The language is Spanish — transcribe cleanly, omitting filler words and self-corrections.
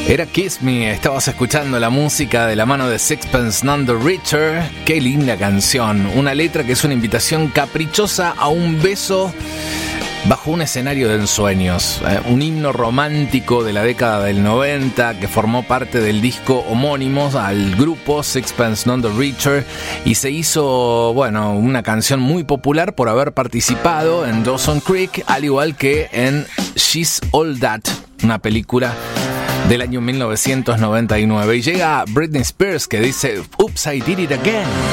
Era Kiss Me, estabas escuchando la música de la mano de Sixpence None the Richer. Qué linda canción, una letra que es una invitación caprichosa a un beso bajo un escenario de ensueños, un himno romántico de la década del 90 que formó parte del disco homónimo al grupo Sixpence None the Richer y se hizo, bueno, una canción muy popular por haber participado en Dawson Creek, al igual que en She's All That, una película del año 1999. Y llega Britney Spears que dice Oops, I Did It Again.